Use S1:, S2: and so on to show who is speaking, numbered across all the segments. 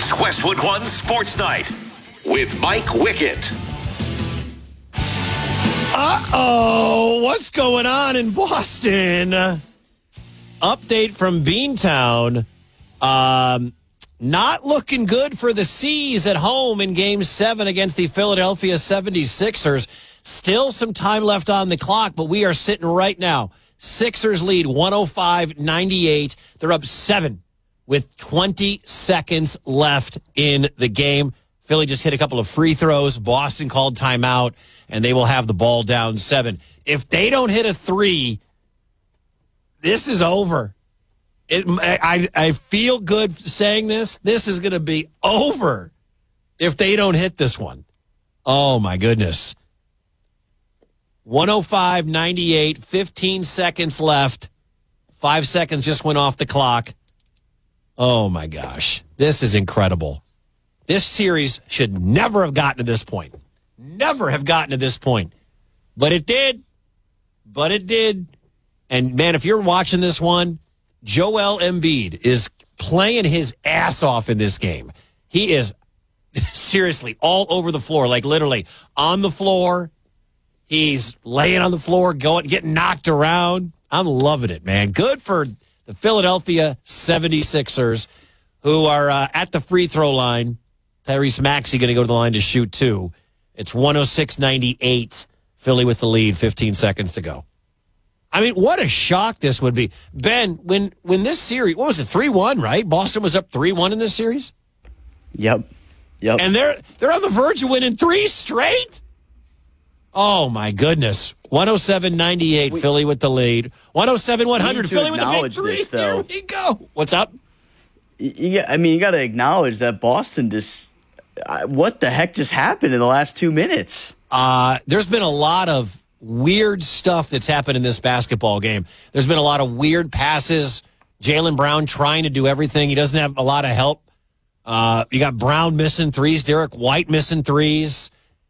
S1: It's Westwood One Sports Night with Mike Wickett.
S2: What's going on in Boston? Update from Beantown. Not looking good for the C's at home in Game 7 against the Philadelphia 76ers. Still some time left on the clock, but we are sitting right now. Sixers lead 105-98. They're up 7 with 20 seconds left in the game. Philly just hit a couple of free throws. Boston called timeout, and they will have the ball down 7. If they don't hit a 3, this is over. I feel good saying this. This is going to be over if they don't hit this one. Oh, my goodness. 105-98, 15 seconds left. 5 seconds just went off the clock. Oh, my gosh. This is incredible. This series should never have gotten to this point. Never have gotten to this point. But it did. And, man, if you're watching this one, Joel Embiid is playing his ass off in this game. He is seriously all over the floor, like literally on the floor. He's laying on the floor, getting knocked around. I'm loving it, man. Good for the Philadelphia 76ers, who are at the free throw line. Tyrese Maxey going to go to the line to shoot 2. It's 106-98. Philly with the lead, 15 seconds to go. I mean, what a shock this would be. Ben, when this series, what was it, 3-1, right? Boston was up 3-1 in this series?
S3: Yep.
S2: And they're on the verge of winning 3 straight? Oh, my goodness. 107-98, Philly with the lead. 107-100, Philly with the big 3.
S3: This, though.
S2: Here we go. What's up?
S3: Yeah, I mean, you got to acknowledge that Boston just what the heck just happened in the last 2 minutes?
S2: There's been a lot of weird stuff that's happened in this basketball game. There's been a lot of weird passes. Jaylen Brown trying to do everything. He doesn't have a lot of help. You got Brown missing threes. Derek White missing threes.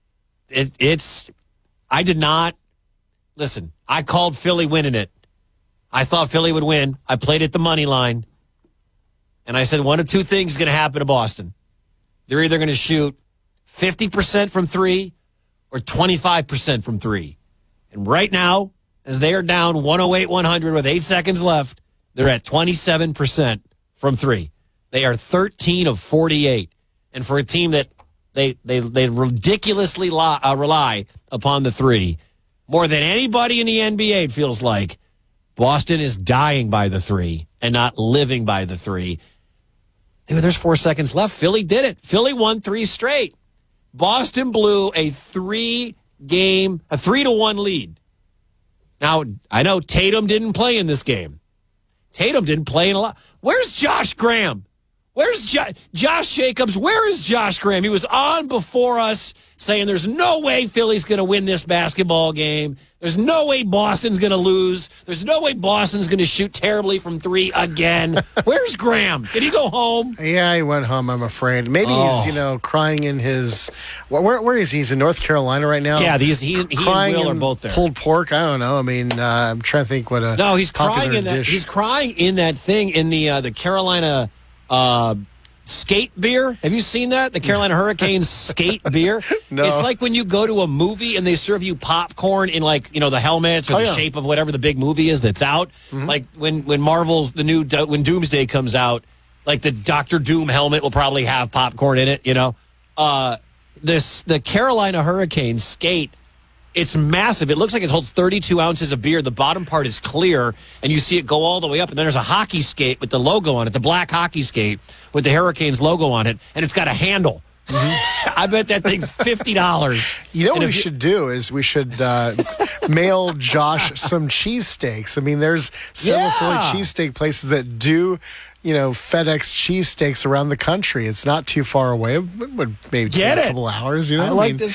S2: I did not. Listen, I called Philly winning it. I thought Philly would win. I played at the money line. And I said one of two things is going to happen to Boston. They're either going to shoot 50% from 3 or 25% from 3. And right now, as they are down 108-100 with 8 seconds left, they're at 27% from 3. They are 13 of 48. And for a team that they ridiculously rely upon the 3, more than anybody in the NBA, it feels like, Boston is dying by the 3 and not living by the 3. There's 4 seconds left. Philly did it. Philly won 3 straight. Boston blew a 3-1 lead. Now, I know Tatum didn't play in this game. Tatum didn't play in a lot. Where's Josh Graham? Where's Josh Jacobs? Where is Josh Graham? He was on before us saying there's no way Philly's going to win this basketball game. There's no way Boston's going to lose. There's no way Boston's going to shoot terribly from 3 again. Where's Graham? Did he go home?
S4: Yeah, he went home, I'm afraid. Maybe he's, crying in his... Where is he? He's in North Carolina right now?
S2: Yeah, he and Will are both there.
S4: Pulled pork? I don't know. I mean, I'm trying to think what a...
S2: No, he's crying in that.
S4: Dish.
S2: He's crying in that thing in the Carolina... skate beer. Have you seen that? The Carolina Hurricanes skate beer?
S4: No.
S2: It's like when you go to a movie and they serve you popcorn in the helmets or the shape of whatever the big movie is that's out. Mm-hmm. Like when Marvel's when Doomsday comes out, like the Dr. Doom helmet will probably have popcorn in it, the Carolina Hurricanes skate. It's massive. It looks like it holds 32 ounces of beer. The bottom part is clear, and you see it go all the way up. And then there's a hockey skate with the logo on it, the black hockey skate with the Hurricanes logo on it, and it's got a handle. Mm-hmm. I bet that thing's $50.
S4: You know what we should do is we should mail Josh some cheesesteaks. I mean, there's several Philly cheesesteak places that do FedEx cheesesteaks around the country. It's not too far away. It would maybe take a couple hours.
S2: I like this